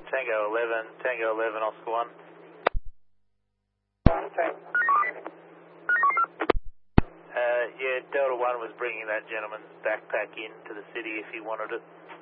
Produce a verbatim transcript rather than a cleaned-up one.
Tango eleven, Tango eleven, Oscar one. Okay. Uh, yeah, Delta one was bringing that gentleman's backpack into the city if he wanted it.